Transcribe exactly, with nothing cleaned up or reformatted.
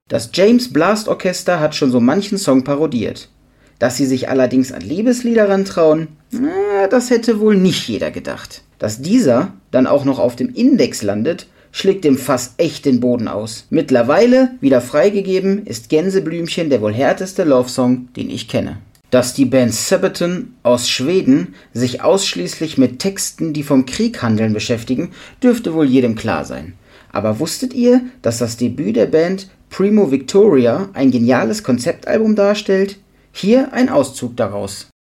Das James Blast Orchester hat schon so manchen Song parodiert. Dass sie sich allerdings an Liebeslieder rantrauen, na, das hätte wohl nicht jeder gedacht. Dass dieser dann auch noch auf dem Index landet, schlägt dem Fass echt den Boden aus. Mittlerweile, wieder freigegeben, ist Gänseblümchen der wohl härteste Love-Song, den ich kenne. Dass die Band Sabaton aus Schweden sich ausschließlich mit Texten, die vom Krieg handeln, beschäftigen, dürfte wohl jedem klar sein. Aber wusstet ihr, dass das Debüt der Band Primo Victoria ein geniales Konzeptalbum darstellt? Hier ein Auszug daraus.